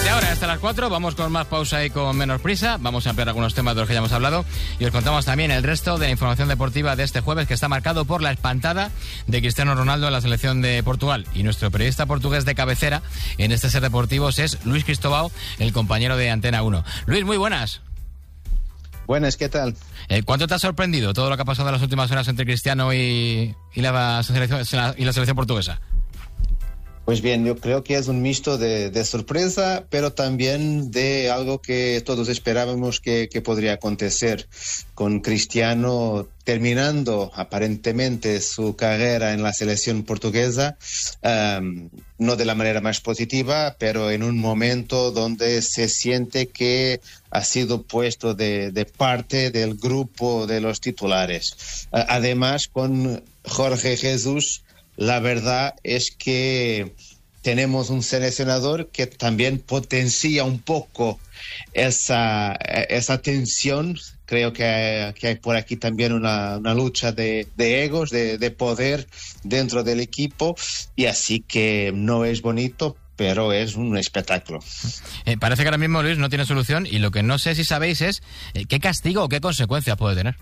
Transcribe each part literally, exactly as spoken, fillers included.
Desde ahora hasta las cuatro vamos con más pausa y con menos prisa. Vamos a ampliar algunos temas de los que ya hemos hablado y os contamos también el resto de la información deportiva de este jueves, que está marcado por la espantada de Cristiano Ronaldo en la selección de Portugal. Y nuestro periodista portugués de cabecera en este Ser Deportivos es Luis Cristóbal, el compañero de Antena uno. Luis, muy buenas. Buenas, ¿qué tal? Eh, ¿Cuánto te ha sorprendido todo lo que ha pasado en las últimas horas entre Cristiano y, y, la, selección, y la selección portuguesa? Pues bien, yo creo que es un mixto de, de sorpresa, pero también de algo que todos esperábamos que, que podría acontecer, con Cristiano terminando aparentemente su carrera en la selección portuguesa, um, no de la manera más positiva, pero en un momento donde se siente que ha sido puesto de, de parte del grupo de los titulares. Uh, además, con Jorge Jesús, la verdad es que tenemos un seleccionador que también potencia un poco esa, esa tensión. Creo que hay, que hay por aquí también una, una lucha de, de egos, de, de poder dentro del equipo, y así que no es bonito, pero es un espectáculo. Eh, parece que ahora mismo, Luis, no tiene solución, y lo que no sé si sabéis es eh, qué castigo o qué consecuencias puede tener.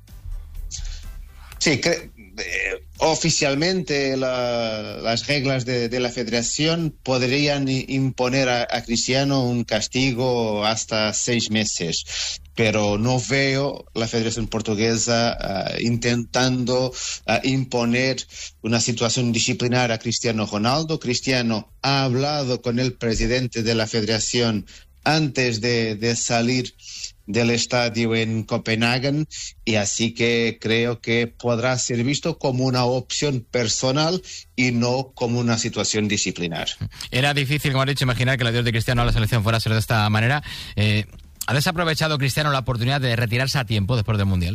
Sí, cre- eh, oficialmente la, las reglas de, de la federación podrían imponer a, a Cristiano un castigo hasta seis meses, pero no veo la Federación Portuguesa uh, intentando uh, imponer una situación disciplinar a Cristiano Ronaldo. Cristiano ha hablado con el presidente de la federación antes de, de salir del estadio en Copenhague, y así que creo que podrá ser visto como una opción personal y no como una situación disciplinar. Era difícil, como has dicho, imaginar que el adiós de Cristiano a la selección fuera a ser de esta manera. Eh, ¿Ha desaprovechado Cristiano la oportunidad de retirarse a tiempo después del Mundial?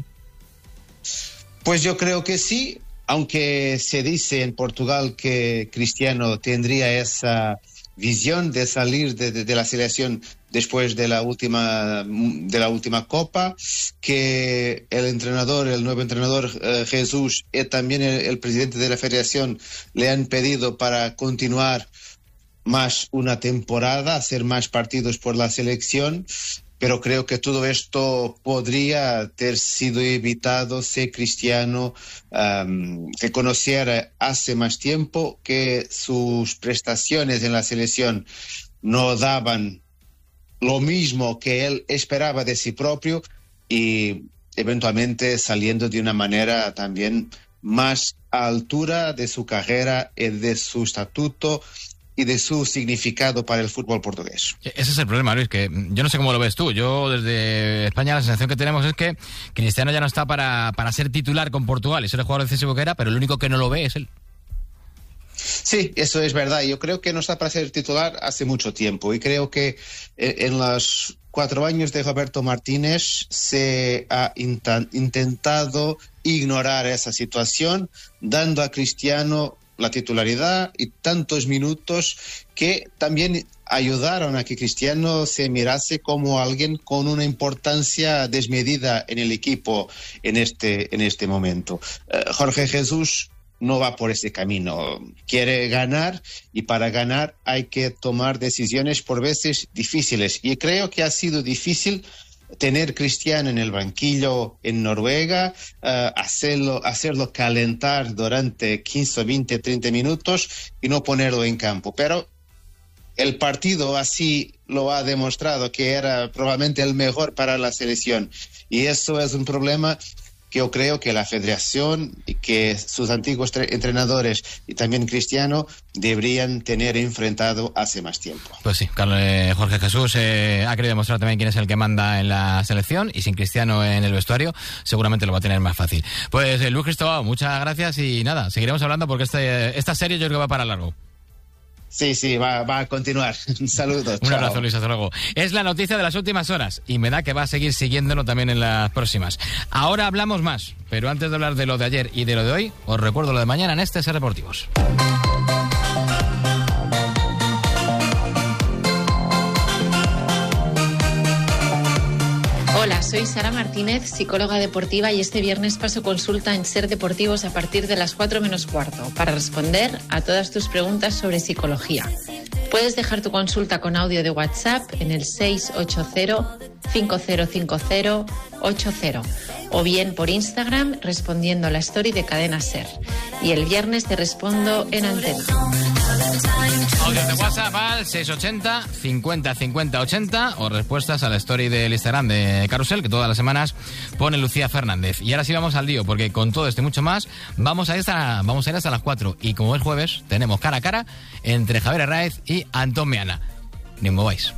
Pues yo creo que sí, aunque se dice en Portugal que Cristiano tendría esa visión de salir de, de, de la selección después de la última de la última Copa, que el entrenador, el nuevo entrenador eh, Jesús, y también el, el presidente de la federación le han pedido para continuar más una temporada, hacer más partidos por la selección. Pero creo que todo esto podría haber sido evitado si Cristiano um, se conociera hace más tiempo que sus prestaciones en la selección no daban lo mismo que él esperaba de sí propio, y eventualmente saliendo de una manera también más a altura de su carrera y de su estatuto y de su significado para el fútbol portugués. Ese es el problema, Luis, que yo no sé cómo lo ves tú. Yo desde España la sensación que tenemos es que Cristiano ya no está para, para ser titular con Portugal y ser el jugador decisivo que era, pero el único que no lo ve es él. Sí, eso es verdad. Yo creo que no está para ser titular hace mucho tiempo, y creo que en los cuatro años de Roberto Martínez se ha intan- intentado ignorar esa situación, dando a Cristiano la titularidad y tantos minutos que también ayudaron a que Cristiano se mirase como alguien con una importancia desmedida en el equipo en este, en este momento. Uh, Jorge Jesús no va por ese camino. Quiere ganar, y para ganar hay que tomar decisiones por veces difíciles. Y creo que ha sido difícil tener Cristiano en el banquillo en Noruega, uh, hacerlo, hacerlo calentar durante quince, veinte, treinta minutos y no ponerlo en campo. Pero el partido así lo ha demostrado, que era probablemente el mejor para la selección. Y eso es un problema que yo creo que la federación y que sus antiguos tre- entrenadores y también Cristiano deberían tener enfrentado hace más tiempo. Pues sí, Carlos, eh, Jorge Jesús eh, ha querido demostrar también quién es el que manda en la selección, y sin Cristiano en el vestuario seguramente lo va a tener más fácil. Pues eh, Luis Cristóbal, muchas gracias, y nada, seguiremos hablando porque este, esta serie yo creo que va para largo. Sí, sí, va, va a continuar. Un saludo. Un abrazo, Luis, hasta luego. Es la noticia de las últimas horas y me da que va a seguir siguiéndolo también en las próximas. Ahora hablamos más, pero antes de hablar de lo de ayer y de lo de hoy, os recuerdo lo de mañana en este Ser Deportivos. Hola, soy Sara Martínez, psicóloga deportiva, y este viernes paso consulta en Ser Deportivos a partir de las cuatro menos cuarto para responder a todas tus preguntas sobre psicología. Puedes dejar tu consulta con audio de WhatsApp en el seis ocho cero, cinco cero cinco cero, ocho cero o bien por Instagram respondiendo a la story de Cadena Ser. Y el viernes te respondo en antena. Audios de WhatsApp al seis ochenta, cincuenta, cincuenta, ochenta o respuestas a la story del Instagram de Carrusel, que todas las semanas pone Lucía Fernández. Y ahora sí vamos al lío, porque con todo esto y mucho más vamos a ir hasta, vamos a ir hasta las cuatro. Y como es jueves, tenemos cara a cara entre Javier Herráez y Antón Meana. Ni os mováis.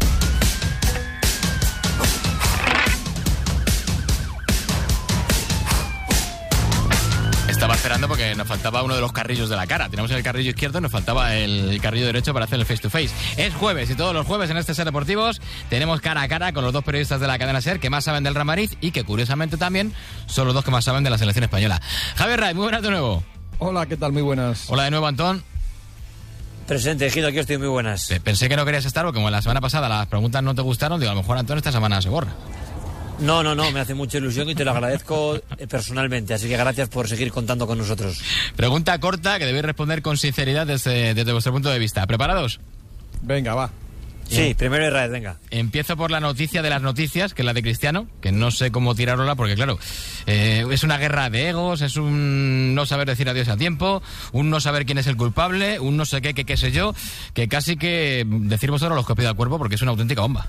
Estaba esperando porque nos faltaba uno de los carrillos de la cara. Tenemos el carrillo izquierdo, nos faltaba el carrillo derecho para hacer el face to face. Es jueves y todos los jueves en este Ser Deportivos tenemos cara a cara con los dos periodistas de la cadena Ser que más saben del Real Madrid y que curiosamente también son los dos que más saben de la selección española. Javier Herráez, muy buenas de nuevo. Hola, ¿qué tal? Muy buenas. Hola de nuevo, Antón. Presente, Gil, aquí estoy muy buenas. Pensé que no querías estar porque como la semana pasada las preguntas no te gustaron, digo, a lo mejor Antón esta semana se borra. No, no, no, me hace mucha ilusión y te lo agradezco personalmente, así que gracias por seguir contando con nosotros. Pregunta corta que debéis responder con sinceridad desde, desde vuestro punto de vista. ¿Preparados? Venga, va. Sí, Bien. Primero Israel, venga. Empiezo por la noticia de las noticias, que es la de Cristiano, que no sé cómo tirarla porque, claro, eh, es una guerra de egos, es un no saber decir adiós a tiempo, un no saber quién es el culpable, un no sé qué, qué, qué sé yo, que casi que decir vosotros los que os pida el cuerpo porque es una auténtica bomba.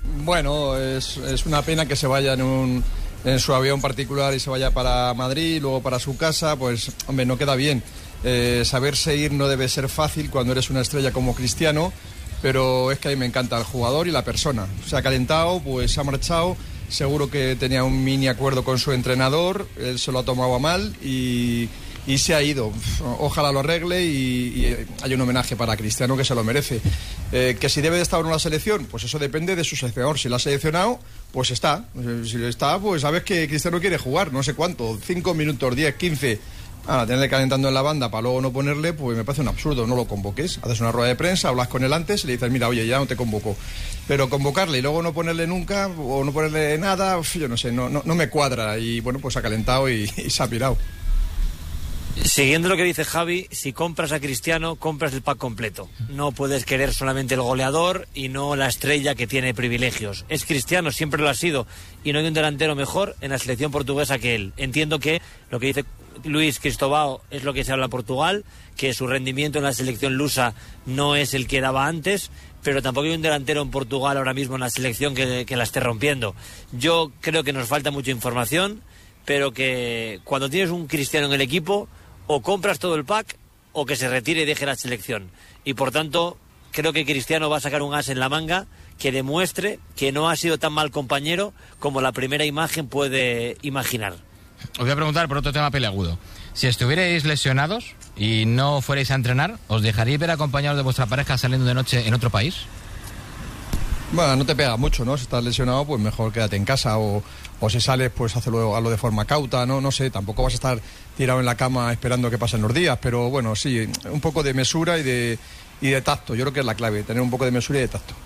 Bueno, es, es una pena que se vaya en, un, en su avión particular y se vaya para Madrid, luego para su casa, pues, hombre, no queda bien. Eh, saberse ir no debe ser fácil cuando eres una estrella como Cristiano, pero es que a mí me encanta el jugador y la persona. Se ha calentado, pues se ha marchado, seguro que tenía un mini acuerdo con su entrenador, él se lo ha tomado a mal y... y se ha ido. Ojalá lo arregle y, y hay un homenaje para Cristiano que se lo merece. Eh, que si debe de estar en una selección, pues eso depende de su seleccionador. Si la ha seleccionado, pues está. Si está, pues sabes que Cristiano quiere jugar, no sé cuánto, cinco minutos, diez, quince. Ah, tenerle calentando en la banda para luego no ponerle, pues me parece un absurdo. No lo convoques. Haces una rueda de prensa, hablas con él antes y le dices, mira, oye, ya no te convoco. Pero convocarle y luego no ponerle nunca o no ponerle nada, yo no sé, no, no, no me cuadra. Y bueno, pues ha calentado y, y se ha pirado. Siguiendo lo que dice Javi, si compras a Cristiano, compras el pack completo. No puedes querer solamente el goleador y no la estrella que tiene privilegios. Es Cristiano, siempre lo ha sido, y no hay un delantero mejor en la selección portuguesa que él. Entiendo que lo que dice Luis Cristóbal es lo que se habla en Portugal, que su rendimiento en la selección lusa no es el que daba antes, pero tampoco hay un delantero en Portugal ahora mismo en la selección que, que la esté rompiendo. Yo creo que nos falta mucha información, pero que cuando tienes un Cristiano en el equipo, o compras todo el pack o que se retire y deje la selección. Y por tanto, creo que Cristiano va a sacar un as en la manga que demuestre que no ha sido tan mal compañero como la primera imagen puede imaginar. Os voy a preguntar por otro tema peleagudo. Si estuvierais lesionados y no fuerais a entrenar, ¿os dejaríais ver acompañados de vuestra pareja saliendo de noche en otro país? Bueno, no te pega mucho, ¿no? Si estás lesionado, pues mejor quédate en casa o, o si sales, pues hazlo, hazlo de forma cauta, ¿no? No sé, tampoco vas a estar tirado en la cama esperando que pasen los días, pero bueno, sí, un poco de mesura y de, y de tacto, yo creo que es la clave, tener un poco de mesura y de tacto.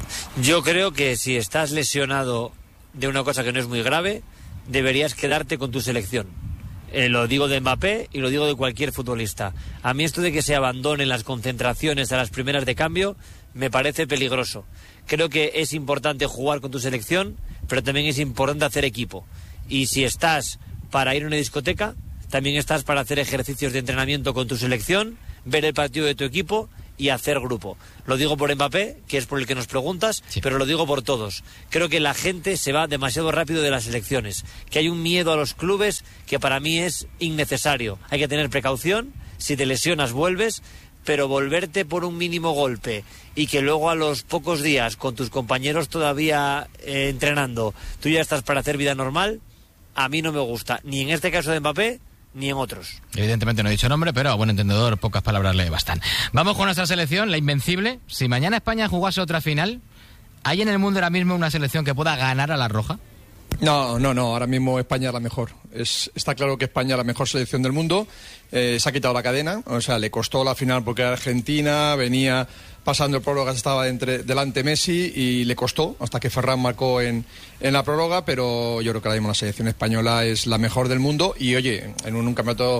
Yo creo que si estás lesionado de una cosa que no es muy grave, deberías quedarte con tu selección. Eh, lo digo de Mbappé y lo digo de cualquier futbolista. A mí esto de que se abandonen las concentraciones a las primeras de cambio me parece peligroso. Creo que es importante jugar con tu selección, pero también es importante hacer equipo. Y si estás para ir a una discoteca, también estás para hacer ejercicios de entrenamiento con tu selección, ver el partido de tu equipo y hacer grupo. Lo digo por Mbappé, que es por el que nos preguntas, sí, pero lo digo por todos. Creo que la gente se va demasiado rápido de las elecciones, que hay un miedo a los clubes que para mí es innecesario. Hay que tener precaución, si te lesionas vuelves, pero volverte por un mínimo golpe y que luego a los pocos días con tus compañeros todavía eh, entrenando, tú ya estás para hacer vida normal, a mí no me gusta, ni en este caso de Mbappé, ni en otros. Evidentemente no he dicho nombre, pero a buen entendedor pocas palabras le bastan. Vamos con nuestra selección, la invencible. Si mañana España jugase otra final, ¿hay en el mundo ahora mismo una selección que pueda ganar a la roja? No, no, no, ahora mismo España es la mejor. Es, está claro que España es la mejor selección del mundo. Eh, se ha quitado la cadena, o sea, le costó la final porque era Argentina, venía pasando el prórroga, estaba entre, delante Messi y le costó hasta que Ferran marcó en, en la prórroga, pero yo creo que ahora mismo la selección española es la mejor del mundo y oye, en un, un campeonato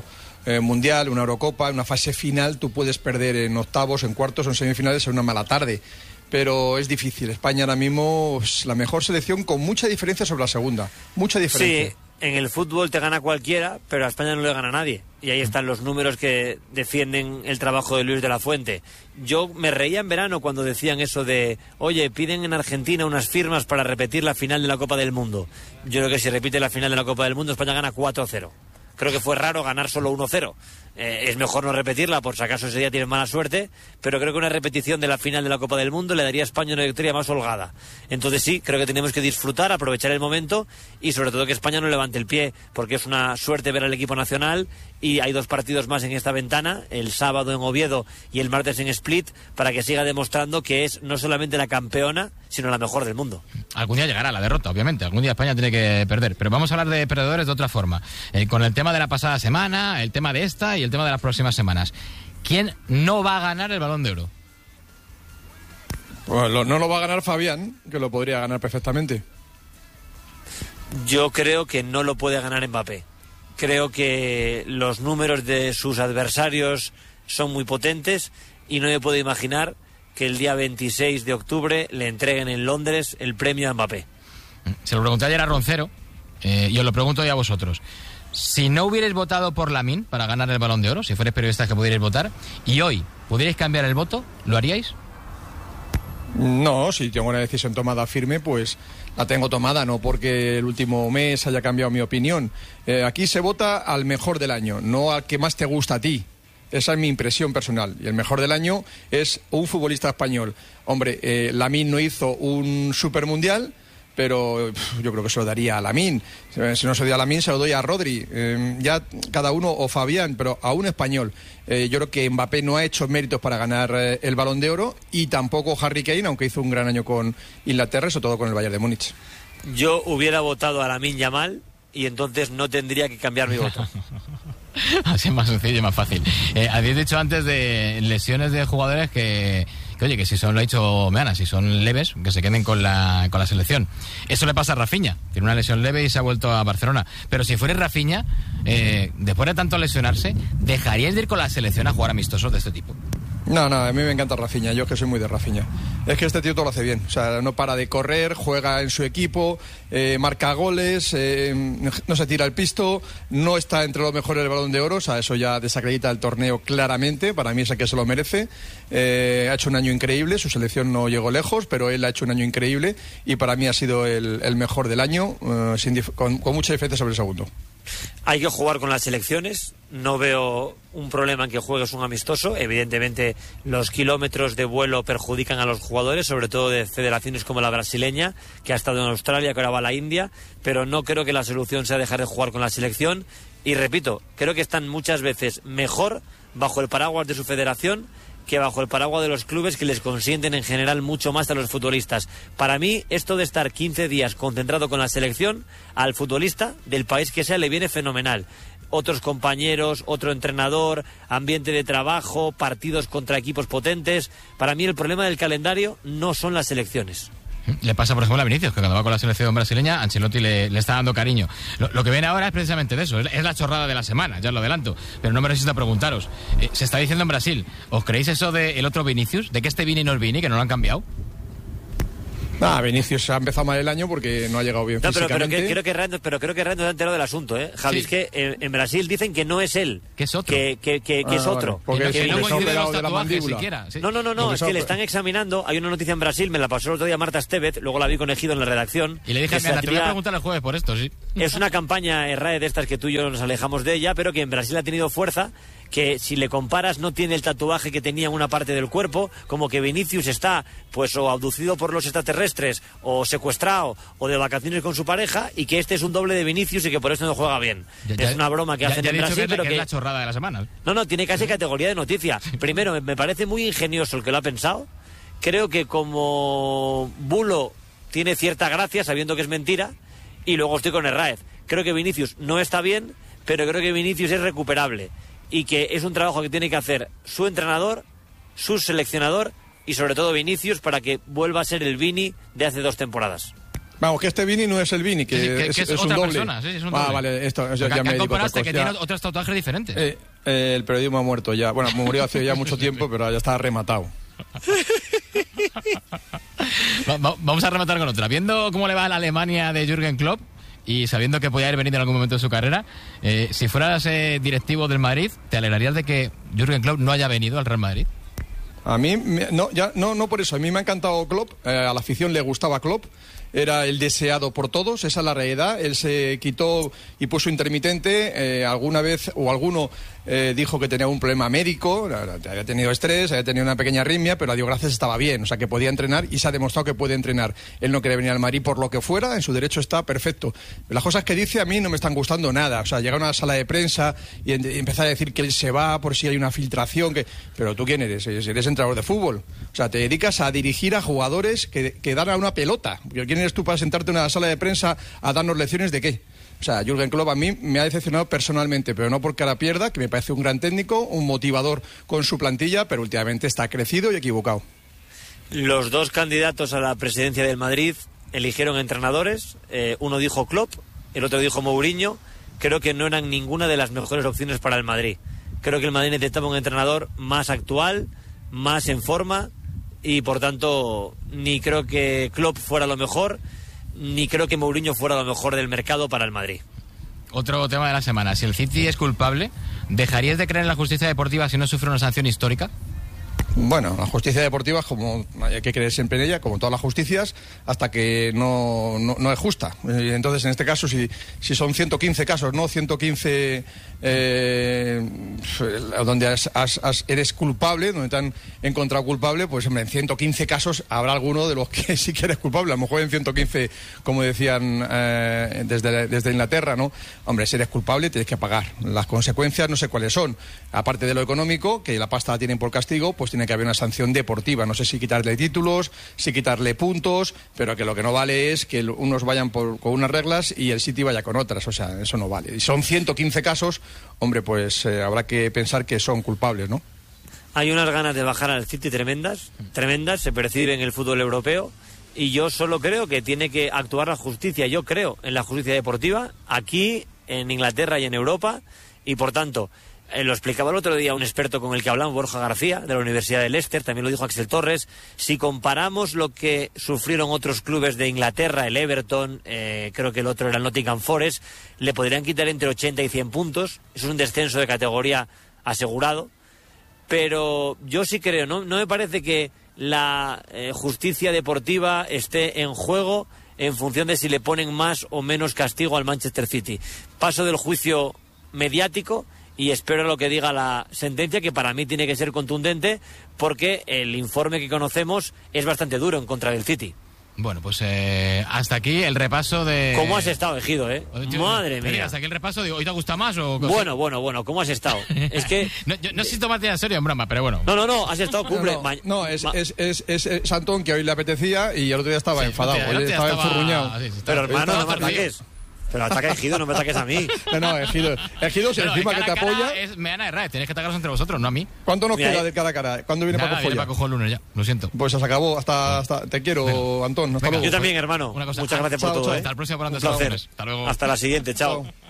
eh, mundial, una Eurocopa, en una fase final, tú puedes perder en octavos, en cuartos o en semifinales en una mala tarde. Pero es difícil. España ahora mismo es la mejor selección con mucha diferencia sobre la segunda. Mucha diferencia. Sí, en el fútbol te gana cualquiera, pero a España no le gana a nadie. Y ahí están los números que defienden el trabajo de Luis de la Fuente. Yo me reía en verano cuando decían eso de, oye, piden en Argentina unas firmas para repetir la final de la Copa del Mundo. Yo creo que si repite la final de la Copa del Mundo, España gana cuatro cero. Creo que fue raro ganar solo uno cero. Eh, es mejor no repetirla, por si acaso ese día tienes mala suerte, pero creo que una repetición de la final de la Copa del Mundo le daría a España una victoria más holgada. Entonces sí, creo que tenemos que disfrutar, aprovechar el momento y sobre todo que España no levante el pie, porque es una suerte ver al equipo nacional y hay dos partidos más en esta ventana, el sábado en Oviedo y el martes en Split, para que siga demostrando que es no solamente la campeona, sino la mejor del mundo. Algún día llegará la derrota, obviamente, algún día España tiene que perder, pero vamos a hablar de perdedores de otra forma, eh, con el tema de la pasada semana, el tema de esta y el tema de las próximas semanas. ¿Quién no va a ganar el Balón de Oro? Pues lo, no lo va a ganar Fabián, que lo podría ganar perfectamente. Yo creo que no lo puede ganar Mbappé. Creo que los números de sus adversarios son muy potentes y no me puedo imaginar que el día veintiséis de octubre le entreguen en Londres el premio a Mbappé. Se lo pregunté ayer a Roncero eh, y os lo pregunto hoy a vosotros. Si no hubierais votado por Lamine para ganar el Balón de Oro, si fuerais periodistas que pudierais votar, y hoy pudierais cambiar el voto, ¿lo haríais? No, si tengo una decisión tomada firme, pues la tengo tomada, no porque el último mes haya cambiado mi opinión. Eh, aquí se vota al mejor del año, no al que más te gusta a ti. Esa es mi impresión personal. Y el mejor del año es un futbolista español. Hombre, eh, Lamine no hizo un supermundial, pero pff, yo creo que se lo daría a Lamine. Si no se lo doy a Lamine, se lo doy a Rodri. Eh, ya cada uno, o Fabián, pero a un español. Eh, yo creo que Mbappé no ha hecho méritos para ganar eh, el Balón de Oro, y tampoco Harry Kane, aunque hizo un gran año con Inglaterra, sobre todo con el Bayern de Múnich. Yo hubiera votado a Lamine Yamal y entonces no tendría que cambiar mi voto. Así es más sencillo y más fácil. Eh, habéis dicho antes de lesiones de jugadores que, que, oye, que si son, lo ha dicho Meana, si son leves, que se queden con la, con la selección. Eso le pasa a Rafinha, tiene una lesión leve y se ha vuelto a Barcelona. Pero si fuera Rafinha, eh, después de tanto lesionarse, ¿dejaríais de ir con la selección a jugar amistosos de este tipo? No, no, a mí me encanta Rafinha, yo que soy muy de Rafinha. Es que este tío todo lo hace bien, o sea, no para de correr, juega en su equipo, eh, marca goles, eh, no se tira el pisto, no está entre los mejores del Balón de Oro, o sea, eso ya desacredita el torneo claramente, para mí es el que se lo merece. Eh, ha hecho un año increíble, su selección no llegó lejos, pero él ha hecho un año increíble y para mí ha sido el, el mejor del año, eh, sin dif- con, con mucha diferencia sobre el segundo. Hay que jugar con las selecciones, no veo un problema en que juegues un amistoso. Evidentemente los kilómetros de vuelo perjudican a los jugadores, sobre todo de federaciones como la brasileña, que ha estado en Australia, que ahora va a la India, pero no creo que la solución sea dejar de jugar con la selección. Y repito, creo que están muchas veces mejor bajo el paraguas de su federación que bajo el paraguas de los clubes, que les consienten en general mucho más a los futbolistas. Para mí, esto de estar quince días concentrado con la selección, al futbolista del país que sea le viene fenomenal. Otros compañeros, otro entrenador, ambiente de trabajo, partidos contra equipos potentes. Para mí el problema del calendario no son las selecciones. Le pasa, por ejemplo, a Vinicius, que cuando va con la selección brasileña, Ancelotti le, le está dando cariño. Lo, lo que viene ahora es precisamente de eso, es, es la chorrada de la semana, ya os lo adelanto. Pero no me resisto a preguntaros, eh, se está diciendo en Brasil, ¿os creéis eso del otro Vinicius? ¿De que este Vini no es Vini, que no lo han cambiado? Ah, Vinicius ha empezado mal el año porque no ha llegado bien no, pero, físicamente. Pero, que, creo que Rando, pero creo que Rando se ha enterado del asunto, ¿eh? Javi, sí. Es que en, en Brasil dicen que no es él. Que es otro. Que, que, que, que ah, es otro. Porque que, que no coincide los de la mandíbula. Siquiera. Sí. No, no, no, no es que le están examinando. Hay una noticia en Brasil, me la pasó el otro día Marta Estevez, luego la vi con Ejido en la redacción. Y le dije, mira, te voy a preguntar el jueves por esto, sí. Es una campaña R A E de estas que tú y yo nos alejamos de ella, pero que en Brasil ha tenido fuerza, que si le comparas no tiene el tatuaje que tenía en una parte del cuerpo, como que Vinicius está pues o abducido por los extraterrestres o secuestrado o de vacaciones con su pareja, y que este es un doble de Vinicius y que por eso no juega bien. Ya, ya, es una broma que ya, hacen ya en Brasil, que, pero que que es la chorrada de la semana. No, no, tiene casi categoría de noticia. Primero, me parece muy ingenioso el que lo ha pensado. Creo que como bulo tiene cierta gracia sabiendo que es mentira, y luego estoy con Herráez. Creo que Vinicius no está bien, pero creo que Vinicius es recuperable y que es un trabajo que tiene que hacer su entrenador, su seleccionador y sobre todo Vinicius, para que vuelva a ser el Vini de hace dos temporadas. Vamos, que este Vini no es el Vini, que, sí, que, es, que es, es otra un doble. persona, sí, es un ah, doble. vale, esto ya, ya me comparaste que tiene otros tatuajes diferentes. Eh, Eh, el periodismo ha muerto ya. Bueno, murió hace ya mucho tiempo, pero ya está rematado. Vamos a rematar con otra. Viendo cómo le va a la Alemania de Jürgen Klopp y sabiendo que podía haber venido en algún momento de su carrera, eh, si fueras eh, directivo del Madrid, ¿te alegrarías de que Jürgen Klopp no haya venido al Real Madrid? A mí, no, ya, no, no por eso. A mí me ha encantado Klopp. Eh, a la afición le gustaba Klopp. Era el deseado por todos, esa es la realidad. Él se quitó y puso intermitente. Eh, alguna vez o alguno eh, dijo que tenía un problema médico, había tenido estrés, había tenido una pequeña arritmia, pero a Dios gracias estaba bien, o sea que podía entrenar y se ha demostrado que puede entrenar. Él no quiere venir al Madrid por lo que fuera, en su derecho está perfecto. Las cosas que dice a mí no me están gustando nada. O sea, llegar a una sala de prensa y, y empezar a decir que él se va por si hay una filtración. Que... Pero ¿tú quién eres? Eres entrenador de fútbol. O sea, te dedicas a dirigir a jugadores que, que dan a una pelota. ¿Quién eres tú para sentarte en una sala de prensa a darnos lecciones de qué? O sea, Jürgen Klopp a mí me ha decepcionado personalmente, pero no porque ahora pierda, que me parece un gran técnico, un motivador con su plantilla, pero últimamente está crecido y equivocado. Los dos candidatos a la presidencia del Madrid eligieron entrenadores. Eh, uno dijo Klopp, el otro dijo Mourinho. Creo que no eran ninguna de las mejores opciones para el Madrid. Creo que el Madrid necesitaba un entrenador más actual, más en forma, y por tanto ni creo que Klopp fuera lo mejor, ni creo que Mourinho fuera lo mejor del mercado para el Madrid. Otro tema de la semana. Si el City es culpable, ¿dejarías de creer en la justicia deportiva si no sufre una sanción histórica? Bueno, la justicia deportiva, como hay que creer siempre en ella, como todas las justicias, hasta que no, no, no es justa. Entonces, en este caso, si, si son ciento quince casos, no ciento quince eh, donde has, has, has, eres culpable, donde te han encontrado culpable, pues hombre, en ciento quince casos habrá alguno de los que sí que eres culpable. A lo mejor en ciento quince, como decían eh, desde, desde Inglaterra, ¿no? Hombre, si eres culpable tienes que pagar. Las consecuencias no sé cuáles son. Aparte de lo económico, que la pasta la tienen por castigo, pues tiene que haber una sanción deportiva. No sé si quitarle títulos, si quitarle puntos, pero que lo que no vale es que unos vayan por, con unas reglas y el City vaya con otras. O sea, eso no vale. Y son ciento quince casos, hombre, pues eh, habrá que pensar que son culpables, ¿no? Hay unas ganas de bajar al City tremendas, tremendas, se percibe en el fútbol europeo, y yo solo creo que tiene que actuar la justicia. Yo creo en la justicia deportiva, aquí, en Inglaterra y en Europa, y por tanto... Eh, lo explicaba el otro día un experto con el que hablamos, Borja García, de la Universidad de Leicester, también lo dijo Axel Torres. Si comparamos lo que sufrieron otros clubes de Inglaterra, el Everton, eh, creo que el otro era el Nottingham Forest, le podrían quitar entre ochenta y cien puntos. Es un descenso de categoría asegurado. Pero yo sí creo, no, no me parece que la eh, justicia deportiva esté en juego en función de si le ponen más o menos castigo al Manchester City. Paso del juicio mediático y espero lo que diga la sentencia, que para mí tiene que ser contundente, porque el informe que conocemos es bastante duro en contra del City. Bueno, pues eh, hasta aquí el repaso de... ¿Cómo has estado, Ejido, eh? Yo, Madre mía. Hasta aquí el repaso, digo, ¿hoy te gusta más o...? Bueno, bueno, bueno, ¿cómo has estado? Es que... no, yo, no sé si tomarte en serio en broma, pero bueno. No, no, no, has estado cumple... No, no, no es, es, es, es, es Santón, que hoy le apetecía y el otro día estaba sí, enfadado, hoy estaba, estaba enfurruñado. Sí, sí, pero hermano, no me ataques. Pero ataca a Ejido, no me ataques a mí. No, no, Ejido, Ejido si encima que, que te apoya... Es, me van a errar, tenéis que atacaros entre vosotros, no a mí. ¿Cuánto nos Mira, queda eh. de cara a cara? ¿Cuándo viene Nada, Paco Joya? Paco Joya el lunes ya, lo siento. Pues se acabó, hasta, hasta te quiero, venga. Antón. Hasta Venga, luego. Yo también, hermano. Una cosa. Muchas gracias chao, por todo, chao. ¿eh? Hasta el próximo programa. Un placer. Hasta luego. Hasta la siguiente, chao. chao.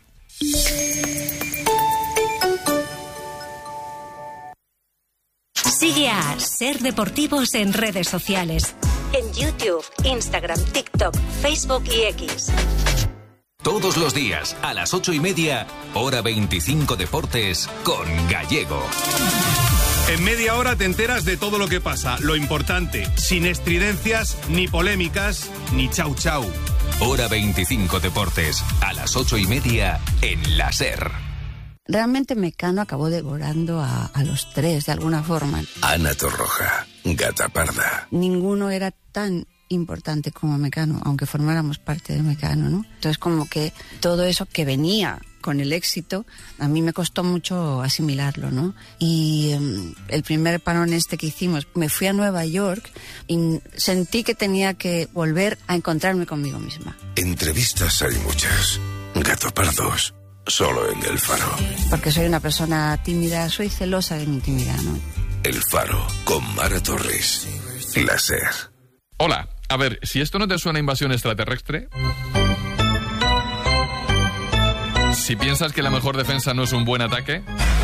Sigue a Ser Deportivos en redes sociales. En YouTube, Instagram, TikTok, Facebook y X. Todos los días, a las ocho y media, Hora veinticinco Deportes, con Gallego. En media hora te enteras de todo lo que pasa, lo importante, sin estridencias, ni polémicas, ni chau chau. Hora veinticinco Deportes, a las ocho y media, en la SER. Realmente Mecano acabó devorando a, a los tres, de alguna forma. Ana Torroja, Gata Parda. Ninguno era tan importante como Mecano, aunque formáramos parte de Mecano, ¿no? Entonces, como que todo eso que venía con el éxito, a mí me costó mucho asimilarlo, ¿no? Y um, el primer parón este que hicimos, me fui a Nueva York y sentí que tenía que volver a encontrarme conmigo misma. Entrevistas hay muchas. Gato Pardos, solo en El Faro. Porque soy una persona tímida, soy celosa de mi intimidad, ¿no? El Faro, con Mara Torres. La SER. Hola, a ver, si esto no te suena a invasión extraterrestre... Si piensas que la mejor defensa no es un buen ataque...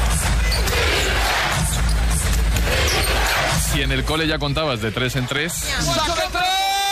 Si en el cole ya contabas de tres en tres... ¡Saca tres!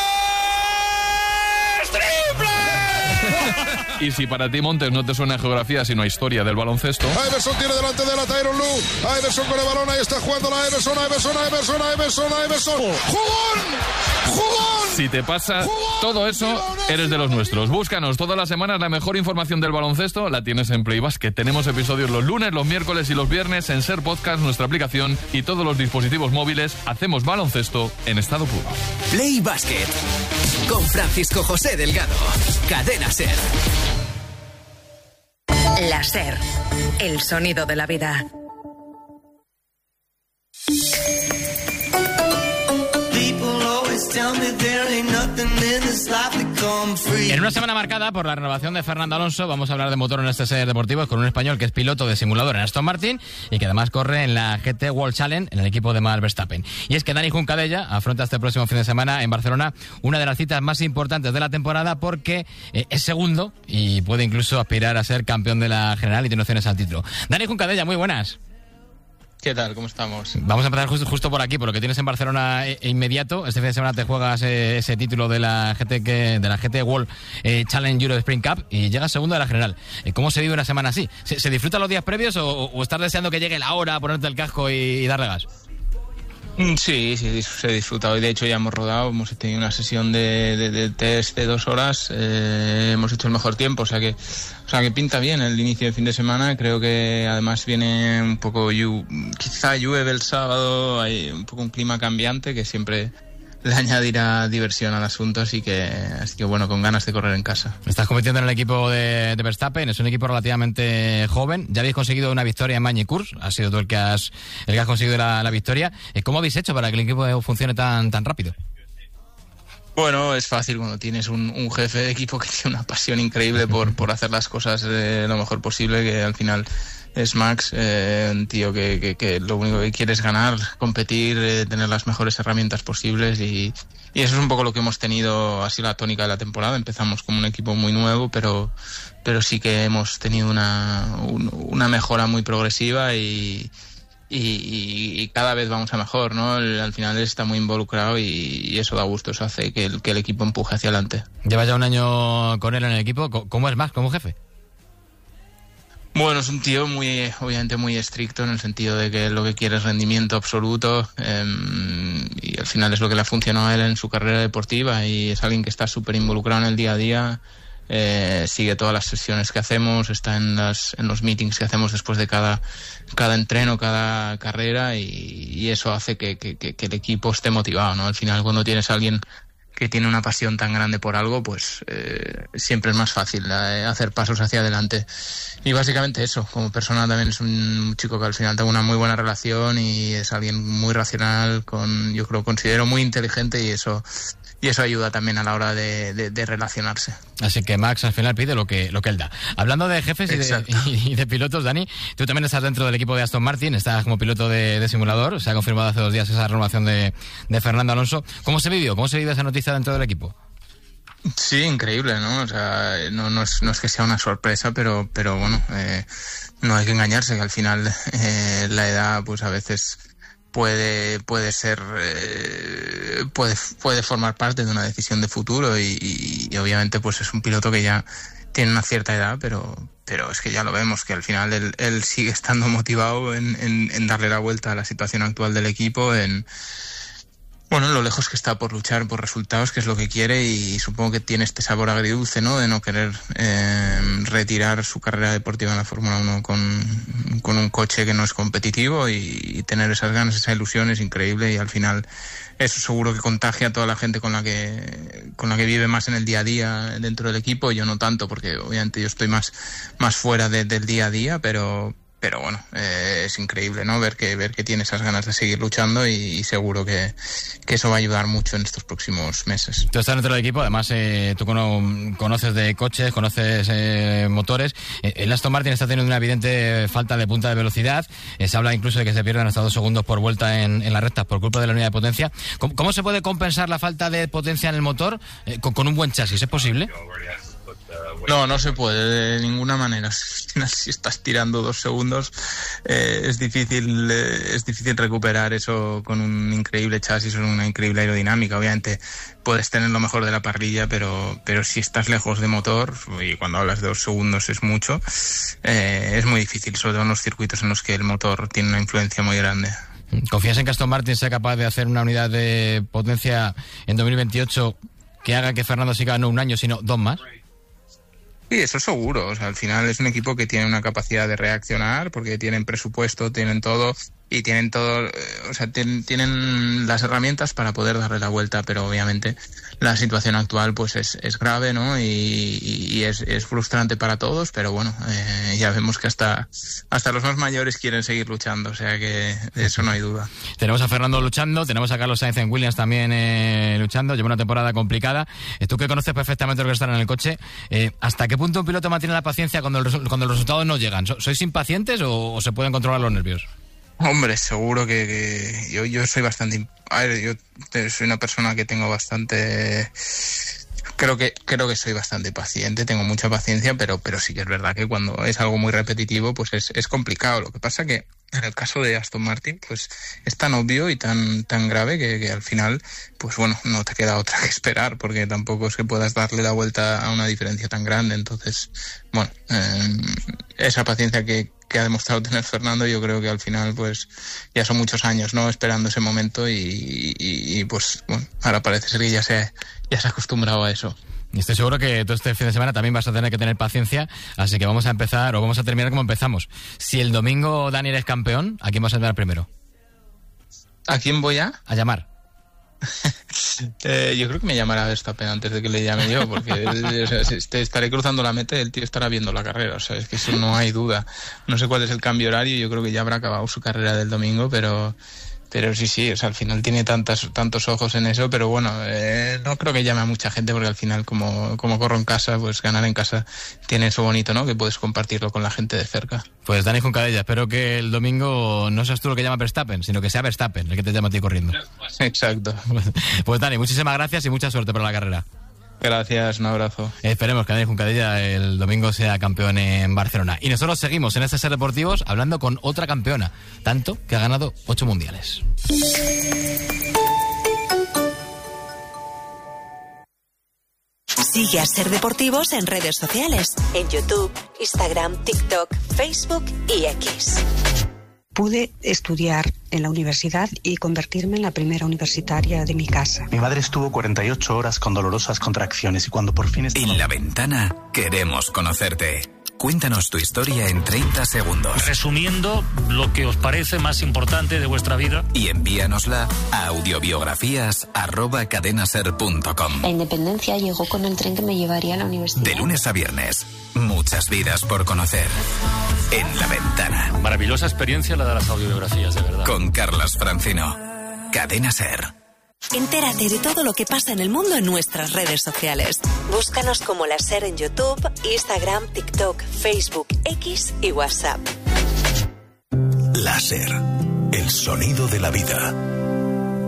¡Triple! Y si para ti, Montes, no te suena geografía sino historia del baloncesto... Iverson tiene delante de la Tyronn Lue. Iverson con el balón, ahí está jugando la Iverson, Iverson, Iverson, Iverson, Iverson. ¡Jugón! ¡Jugón! Si te pasa todo eso, eres de los nuestros. Búscanos todas las semanas la mejor información del baloncesto. La tienes en Play Basket. Tenemos episodios los lunes, los miércoles y los viernes en Ser Podcast, nuestra aplicación y todos los dispositivos móviles. Hacemos baloncesto en estado puro. Play Basket con Francisco José Delgado. Cadena Ser. La Ser. El sonido de la vida. En una semana marcada por la renovación de Fernando Alonso, vamos a hablar de motor en este Ser Deportivo con un español que es piloto de simulador en Aston Martin y que además corre en la G T World Challenge en el equipo de Max Verstappen. Y es que Dani Juncadella afronta este próximo fin de semana en Barcelona una de las citas más importantes de la temporada porque eh, es segundo y puede incluso aspirar a ser campeón de la general y tiene opciones al título. Dani Juncadella, muy buenas. ¿Qué tal? ¿Cómo estamos? Vamos a empezar justo, justo por aquí, por lo que tienes en Barcelona e, e inmediato. Este fin de semana te juegas eh, ese título de la G T, que, de la G T World eh, Challenge Euro Sprint Cup y llegas segundo de la general. Eh, ¿Cómo se vive una semana así? ¿Se, se disfrutan los días previos o, o estás deseando que llegue la hora, ponerte el casco y, y darle gas? Sí, sí, se ha disfrutado y de hecho ya hemos rodado, hemos tenido una sesión de, de, de test de dos horas, eh, hemos hecho el mejor tiempo, o sea que o sea que pinta bien el inicio de fin de semana. Creo que además viene un poco, quizá llueve el sábado, hay un poco un clima cambiante que siempre le añadirá diversión al asunto, así que así que bueno, con ganas de correr en casa. Estás compitiendo en el equipo de, de Verstappen, es un equipo relativamente joven, ya habéis conseguido una victoria en Magny-Cours, has sido tú el que has el que has conseguido la, la victoria. ¿Cómo habéis hecho para que el equipo funcione tan tan rápido? Bueno, es fácil cuando tienes un, un jefe de equipo que tiene una pasión increíble por, por hacer las cosas eh, lo mejor posible, que al final es Max, eh, un tío que, que, que lo único que quiere es ganar, competir, eh, tener las mejores herramientas posibles y, y eso es un poco lo que hemos tenido, así la tónica de la temporada. Empezamos como un equipo muy nuevo, pero, pero sí que hemos tenido una, un, una mejora muy progresiva y, y, y, y cada vez vamos a mejor, ¿no? El, al final él está muy involucrado y, y eso da gusto, eso hace que el, que el equipo empuje hacia adelante. Lleva ya un año con él en el equipo, ¿cómo es Max como jefe? Bueno, es un tío muy, obviamente muy estricto en el sentido de que lo que quiere es rendimiento absoluto eh, y al final es lo que le ha funcionado a él en su carrera deportiva y es alguien que está súper involucrado en el día a día, eh, sigue todas las sesiones que hacemos, está en, las, en los meetings que hacemos después de cada, cada entreno, cada carrera y, y eso hace que, que, que el equipo esté motivado, ¿no? Al final cuando tienes a alguien que tiene una pasión tan grande por algo, pues eh, siempre es más fácil eh, hacer pasos hacia adelante. Y básicamente eso, como persona también es un chico que al final tengo una muy buena relación y es alguien muy racional, con yo creo considero muy inteligente y eso y eso ayuda también a la hora de, de, de relacionarse. Así que Max al final pide lo que lo que él da. Hablando de jefes y de, y de pilotos, Dani, tú también estás dentro del equipo de Aston Martin, estás como piloto de, de simulador, se ha confirmado hace dos días esa renovación de, de Fernando Alonso. ¿Cómo se vivió? ¿Cómo se vive esa noticia dentro del equipo? Sí, increíble, ¿no? O sea, no, no, es, no es que sea una sorpresa, pero, pero bueno, eh, no hay que engañarse, que al final eh, la edad pues a veces puede puede ser eh, puede puede formar parte de una decisión de futuro y, y, y obviamente pues es un piloto que ya tiene una cierta edad, pero pero es que ya lo vemos, que al final él, él sigue estando motivado en, en, en darle la vuelta a la situación actual del equipo, en bueno, lo lejos que está por luchar por resultados, que es lo que quiere, y supongo que tiene este sabor agridulce, ¿no? De no querer eh, retirar su carrera deportiva en la Fórmula uno con, con un coche que no es competitivo y, y tener esas ganas, esa ilusión es increíble y al final eso seguro que contagia a toda la gente con la que con la que vive más en el día a día dentro del equipo. Yo no tanto, porque obviamente yo estoy más, más fuera de, del día a día, pero... Pero bueno, eh, es increíble, ¿no? Ver que ver que tiene esas ganas de seguir luchando y, y seguro que, que eso va a ayudar mucho en estos próximos meses. Tú estás dentro del equipo, además eh, tú cono- conoces de coches, conoces eh, motores. Eh, el Aston Martin está teniendo una evidente falta de punta de velocidad. Eh, se habla incluso de que se pierden hasta dos segundos por vuelta en, en las rectas por culpa de la unidad de potencia. ¿Cómo, cómo se puede compensar la falta de potencia en el motor eh, con, con un buen chasis? ¿Es posible? No, no se puede de ninguna manera. Si estás tirando dos segundos, eh, es difícil eh, es difícil recuperar eso con un increíble chasis o una increíble aerodinámica. Obviamente puedes tener lo mejor de la parrilla, pero pero si estás lejos de motor, y cuando hablas de dos segundos es mucho, eh, es muy difícil, sobre todo en los circuitos en los que el motor tiene una influencia muy grande. ¿Confías en que Aston Martin sea capaz de hacer una unidad de potencia en dos mil veintiocho que haga que Fernando siga no un año, sino dos más? Sí, eso seguro. O sea, al final es un equipo que tiene una capacidad de reaccionar porque tienen presupuesto, tienen todo y tienen todo, eh, o sea, tienen, tienen las herramientas para poder darle la vuelta, pero obviamente la situación actual pues es, es grave, ¿no? Y, y es, es frustrante para todos, pero bueno, eh, ya vemos que hasta, hasta los más mayores quieren seguir luchando, o sea que de eso no hay duda. Tenemos a Fernando luchando, tenemos a Carlos Sainz en Williams también eh, luchando, lleva una temporada complicada. Eh, tú que conoces perfectamente lo que están en el coche, eh, ¿hasta qué punto un piloto mantiene la paciencia cuando, el, cuando los resultados no llegan? ¿Sois impacientes o, o se pueden controlar los nervios? Hombre, seguro que, que yo, yo soy bastante... A ver, yo soy una persona que tengo bastante... Creo que creo que soy bastante paciente, tengo mucha paciencia, pero pero sí que es verdad que cuando es algo muy repetitivo, pues es, es complicado. Lo que pasa que en el caso de Aston Martin, pues es tan obvio y tan tan grave que, que al final, pues bueno, no te queda otra que esperar, porque tampoco es que puedas darle la vuelta a una diferencia tan grande. Entonces, bueno, eh, esa paciencia que que ha demostrado tener Fernando, yo creo que al final pues ya son muchos años, ¿no?, esperando ese momento y, y, y pues bueno, ahora parece ser que ya se, ya se ha acostumbrado a eso. Y estoy seguro que todo este fin de semana también vas a tener que tener paciencia, así que vamos a empezar o vamos a terminar como empezamos. Si el domingo Daniel es campeón, ¿a quién vas a llamar primero? ¿A quién voy a? A llamar. eh, yo creo que me llamará Verstappen antes de que le llame yo, porque o sea, te estaré cruzando la meta y el tío estará viendo la carrera, o sea, es que eso no hay duda. No sé cuál es el cambio horario, yo creo que ya habrá acabado su carrera del domingo, pero pero sí, sí, o sea, al final tiene tantas, tantos ojos en eso, pero bueno, eh, no creo que llame a mucha gente, porque al final como, como corro en casa, pues ganar en casa tiene eso bonito, ¿no?, que puedes compartirlo con la gente de cerca. Pues Dani Juncadella, espero que el domingo no seas tú lo que llama Verstappen, sino que sea Verstappen el que te llama a ti corriendo. Exacto. Pues Dani, muchísimas gracias y mucha suerte para la carrera. Gracias, un abrazo. Esperemos que Dani Juncadella el domingo sea campeón en Barcelona. Y nosotros seguimos en este Ser Deportivos hablando con otra campeona, tanto que ha ganado ocho mundiales. Sigue a Ser Deportivos en redes sociales, en YouTube, Instagram, TikTok, Facebook y X. Pude estudiar en la universidad y convertirme en la primera universitaria de mi casa. Mi madre estuvo cuarenta y ocho horas con dolorosas contracciones y cuando por fin... Estaba... En La Ventana queremos conocerte. Cuéntanos tu historia en treinta segundos. Resumiendo lo que os parece más importante de vuestra vida. Y envíanosla a audiobiografías arroba cadenaser punto com. La independencia llegó con el tren que me llevaría a la universidad. De lunes a viernes, muchas vidas por conocer. En La Ventana. Maravillosa experiencia la de las audiobiografías, de verdad. Con Carlas Francino. Cadena Ser. Entérate de todo lo que pasa en el mundo en nuestras redes sociales. Búscanos como La Ser en YouTube, Instagram, TikTok, Facebook, X y WhatsApp. La Ser, el sonido de la vida.